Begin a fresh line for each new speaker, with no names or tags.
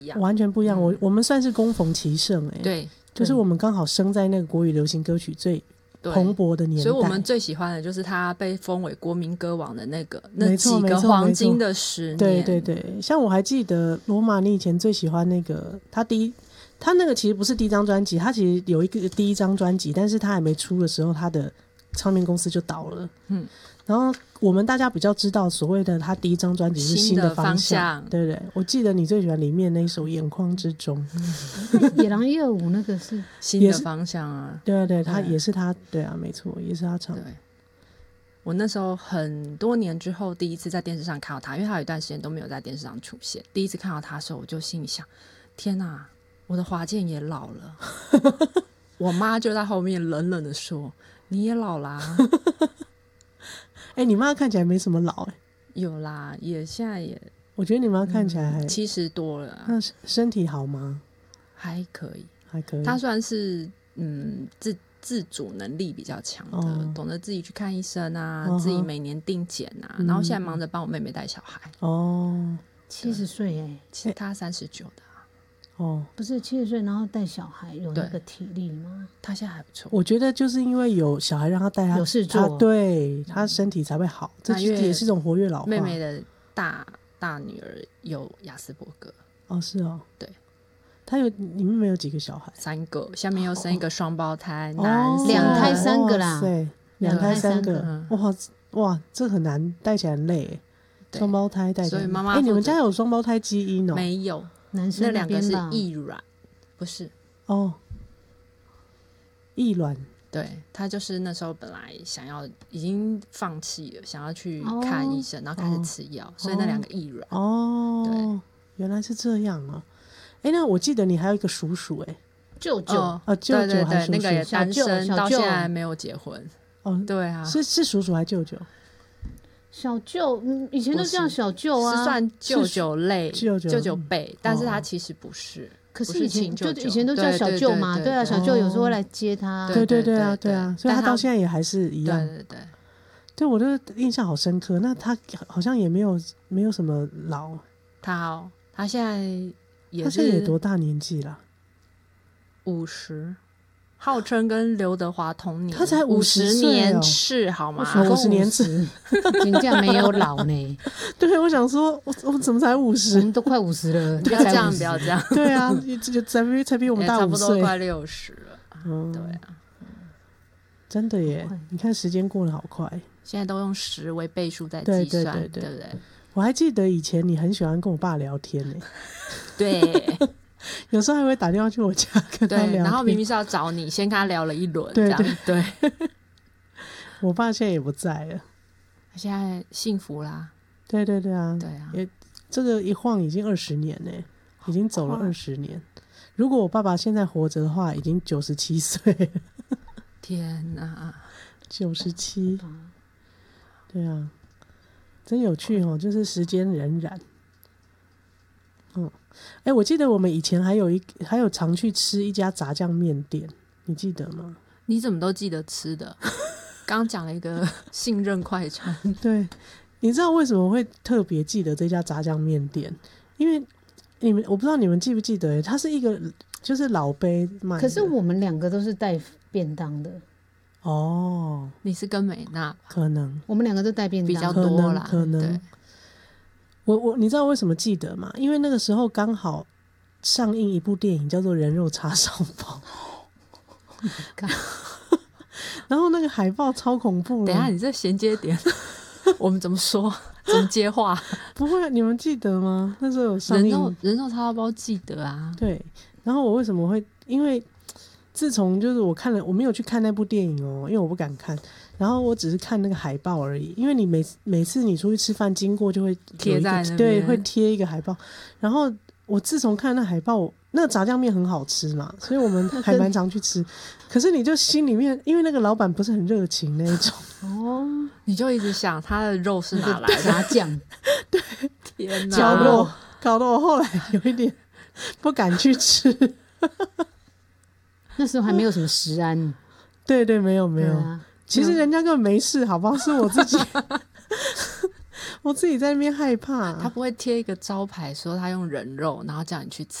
完全不一样。我们算是恭逢其盛
对，
就是我们刚好生在那个国语流行歌曲最蓬勃的年代，
所以我们最喜欢的就是他被封为国民歌王的那几个黄金的10年。
对对对，像我还记得罗马，你以前最喜欢那个他那个其实不是第一张专辑，他其实有一个第一张专辑，但是他还没出的时候，他的唱片公司就倒了。然后我们大家比较知道所谓的他第一张专辑是新的方向，对不对？我记得你最喜欢里面那一首《眼眶之中》
野狼125那个是
新的方向啊，
对对，他也是他，对啊，没错，也是他唱的。
对，我那时候很多年之后第一次在电视上看到他，因为他有一段时间都没有在电视上出现。第一次看到他的时候，我就心里想：天哪，我的华健也老了。我妈就在后面冷冷的说：“你也老啦。”
你妈看起来没什么老
有啦，现在也，
我觉得你妈看起来还
70多了啊。
那身体好吗？
还可以，
还可以。
她算是自主能力比较强的，懂得自己去看医生啊，自己每年定检啊，然后现在忙着帮我妹妹带小孩。
70岁
其实她39的
不是70岁，然后带小孩有那个体力吗？
她现在还不错。
我觉得就是因为有小孩让她带她，
有事做，
对她身体才会好，这也是一种活跃老化。
妹妹的大女儿有亚斯伯格。
是哦，
对。
你妹妹有几个小孩
？3个，下面又生一个双胞胎，男生
2胎3个啦。
对，2胎3个，哇，这很难，带起来很累。双胞胎带起来，
所以妈妈
你们家有双胞胎基因哦？
没有，
男生
那2个是异卵，不是
异卵。
对，他就是那时候本来已经放弃了，想要去看医生，然后开始吃药，所以那2个异卵。
对，原来是这样啊。那我记得你还有一个叔叔
舅舅
舅舅还是叔叔，
那个也单身到现在没有结婚。对啊，
是叔叔还舅舅？
小舅，以前都叫小舅啊，
是算舅舅类，舅
舅
辈，但是他其实不是。
可是以前都叫小舅嘛，对啊，小舅有时候会来接他。
对啊，所以他到现在也还是一样。对，我的印象好深刻。那他好像也没有什么老。
他现在也是，
他现在也多大年纪了
？50，号称跟刘德华同年。
他才50
年次好吗
？50年次，
人家没有老呢。
对，我想说，我怎么才50？
我们都快50了，
不要这样，不要这样。
对啊，才比我们大5岁，
差不多快60了。对啊，
真的耶！你看时间过得好快，
现在都用10为倍数在计算，对不对？
我还记得以前你很喜欢跟我爸聊天呢。
对，
有时候还会打电话去我家跟他聊天，
然后明明是要找你，先跟他聊了一轮，
对。我爸现在也不在了，
他现在幸福啦。
对啊，
对啊，
这个一晃已经20年呢，已经走了20年。如果我爸爸现在活着的话，已经97岁了。
天哪
，97，对啊。真有趣就是时间荏苒。我记得我们以前还有常去吃一家炸酱面店，你记得吗？
你怎么都记得吃的？刚讲了一个信任快餐。
对，你知道为什么会特别记得这家炸酱面店？因为我不知道你们记不记得，它是一个就是老杯卖的。
可是我们2个都是带便当的。
你是跟美娜？
可能
我们2个都带便当
比较多啦，
可能。你知道为什么记得吗？因为那个时候刚好上映一部电影叫做《人肉叉烧包》然后那个海报超恐怖的。
等一下，你这衔接点我们怎么说？怎么接话？
不会，你们记得吗？那时候有上映
人肉叉烧包，记得啊。
对，然后我为什么会？因为自从就是我没有去看那部电影因为我不敢看，然后我只是看那个海报而已。因为你每次你出去吃饭经过就会
贴在那边，
对，会贴一个海报。然后我自从看那海报，那个炸酱面很好吃嘛，所以我们还蛮常去吃。可是你就心里面，因为那个老板不是很热情那一种
你就一直想他的肉是哪来的
炸酱？
对，天哪，
搞得我后来有一点不敢去吃。
那时候还没有什么食安。
对，没有。其实人家根本没事，好不好？是我自己我自己在那边害怕。
他不会贴一个招牌说他用人肉，然后叫你去吃